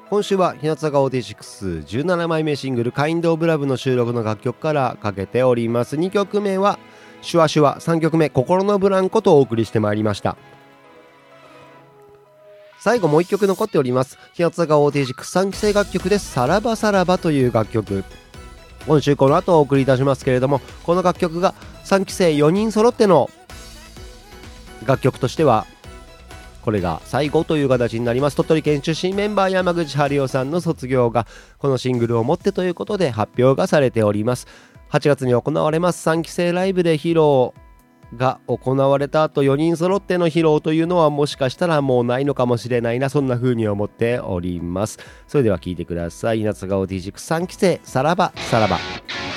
今週は日向坂46 17枚目シングル Kind of Love の収録の楽曲からかけております。2曲目はシュワシュワ、3曲目心のブランコとお送りしてまいりました。最後もう1曲残っております。日向坂463期生楽曲です。さらばさらばという楽曲、今週この後お送りいたしますけれども、この楽曲が3期生4人揃っての楽曲としてはこれが最後という形になります。鳥取県出身メンバー山口春代さんの卒業がこのシングルをもってということで発表がされております。8月に行われます3期生ライブで披露が行われた後、4人揃っての披露というのはもしかしたらもうないのかもしれないな、そんな風に思っております。それでは聴いてください。日向坂46 3期生さらばさらば。